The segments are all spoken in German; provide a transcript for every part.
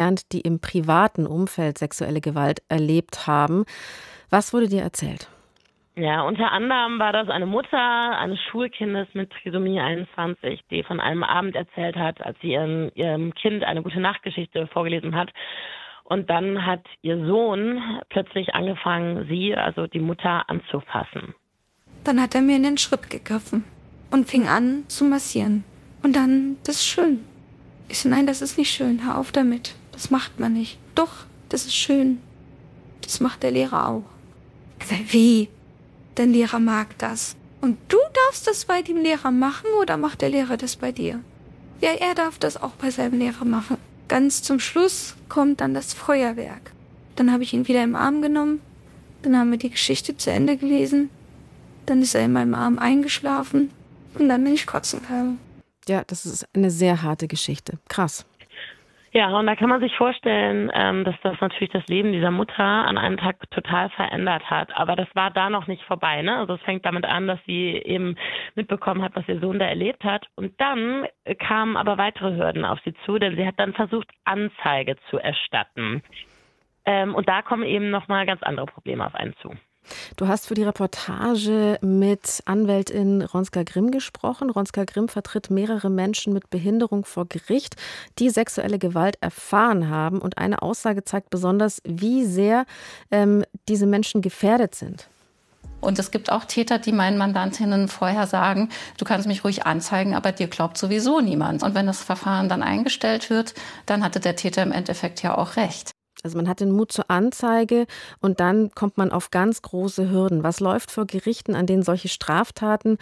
kennengelernt, die im privaten Umfeld sexuelle Gewalt erlebt haben. Was wurde dir erzählt? Ja, unter anderem war das eine Mutter eines Schulkindes mit Trisomie 21, die von einem Abend erzählt hat, als sie ihrem Kind eine Gute-Nacht-Geschichte vorgelesen hat. Und dann hat ihr Sohn plötzlich angefangen, sie, also die Mutter, anzufassen. Dann hat er mir in den Schritt gegriffen und fing an zu massieren. Und dann, das ist schön. Ich so, nein, das ist nicht schön, hör auf damit. Das macht man nicht. Doch, das ist schön. Das macht der Lehrer auch. Er sagt, wie? Der Lehrer mag das. Und du darfst das bei dem Lehrer machen oder macht der Lehrer das bei dir? Ja, er darf das auch bei seinem Lehrer machen. Ganz zum Schluss kommt dann das Feuerwerk. Dann habe ich ihn wieder im Arm genommen. Dann haben wir die Geschichte zu Ende gelesen. Dann ist er in meinem Arm eingeschlafen. Und dann bin ich kotzen gegangen. Ja, das ist eine sehr harte Geschichte. Krass. Ja, und da kann man sich vorstellen, dass das natürlich das Leben dieser Mutter an einem Tag total verändert hat. Aber das war da noch nicht vorbei, ne? Also es fängt damit an, dass sie eben mitbekommen hat, was ihr Sohn da erlebt hat. Und dann kamen aber weitere Hürden auf sie zu, denn sie hat dann versucht, Anzeige zu erstatten. Und da kommen eben nochmal ganz andere Probleme auf einen zu. Du hast für die Reportage mit Anwältin Ronska Grimm gesprochen. Ronska Grimm vertritt mehrere Menschen mit Behinderung vor Gericht, die sexuelle Gewalt erfahren haben. Und eine Aussage zeigt besonders, wie sehr diese Menschen gefährdet sind. Und es gibt auch Täter, die meinen Mandantinnen vorher sagen, du kannst mich ruhig anzeigen, aber dir glaubt sowieso niemand. Und wenn das Verfahren dann eingestellt wird, dann hatte der Täter im Endeffekt ja auch recht. Also man hat den Mut zur Anzeige und dann kommt man auf ganz große Hürden. Was läuft vor Gerichten, an denen solche Straftaten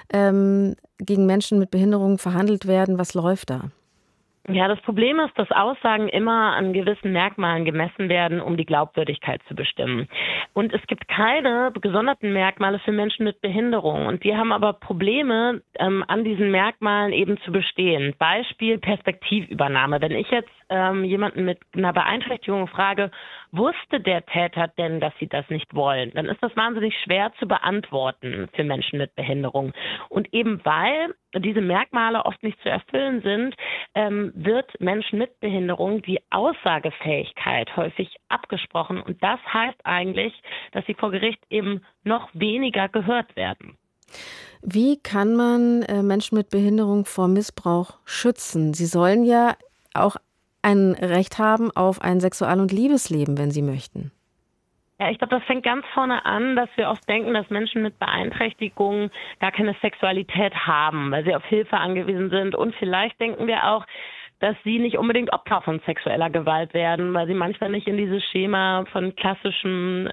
gegen Menschen mit Behinderung verhandelt werden? Was läuft da? Ja, das Problem ist, dass Aussagen immer an gewissen Merkmalen gemessen werden, um die Glaubwürdigkeit zu bestimmen. Und es gibt keine gesonderten Merkmale für Menschen mit Behinderung. Und die haben aber Probleme, an diesen Merkmalen eben zu bestehen. Beispiel Perspektivübernahme. Wenn ich jetzt jemanden mit einer Beeinträchtigung frage, wusste der Täter denn, dass sie das nicht wollen? Dann ist das wahnsinnig schwer zu beantworten für Menschen mit Behinderung. Und eben weil diese Merkmale oft nicht zu erfüllen sind, wird Menschen mit Behinderung die Aussagefähigkeit häufig abgesprochen. Und das heißt eigentlich, dass sie vor Gericht eben noch weniger gehört werden. Wie kann man Menschen mit Behinderung vor Missbrauch schützen? Sie sollen ja auch ein Recht haben auf ein Sexual- und Liebesleben, wenn sie möchten. Ja, ich glaube, das fängt ganz vorne an, dass wir oft denken, dass Menschen mit Beeinträchtigungen gar keine Sexualität haben, weil sie auf Hilfe angewiesen sind. Und vielleicht denken wir auch, dass sie nicht unbedingt Opfer von sexueller Gewalt werden, weil sie manchmal nicht in dieses Schema von klassischer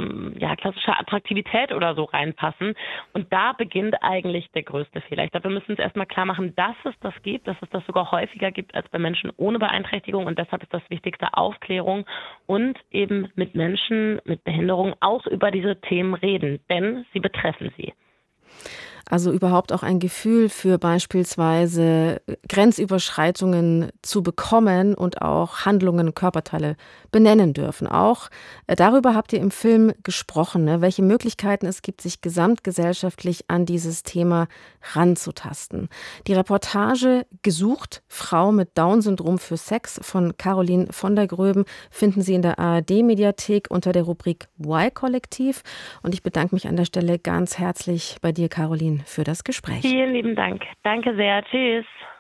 Attraktivität oder so reinpassen. Und da beginnt eigentlich der größte Fehler. Ich glaube, wir müssen uns erstmal klar machen, dass es das gibt, dass es das sogar häufiger gibt als bei Menschen ohne Beeinträchtigung. Und deshalb ist das Wichtigste Aufklärung und eben mit Menschen mit Behinderung auch über diese Themen reden, denn sie betreffen sie. Also überhaupt auch ein Gefühl für beispielsweise Grenzüberschreitungen zu bekommen und auch Handlungen, Körperteile benennen dürfen. Auch darüber habt ihr im Film gesprochen, ne? Welche Möglichkeiten es gibt, sich gesamtgesellschaftlich an dieses Thema ranzutasten. Die Reportage Gesucht, Frau mit Down-Syndrom für Sex von Caroline von der Gröben finden Sie in der ARD-Mediathek unter der Rubrik Y-Kollektiv. Und ich bedanke mich an der Stelle ganz herzlich bei dir, Caroline, für das Gespräch. Vielen lieben Dank. Danke sehr. Tschüss.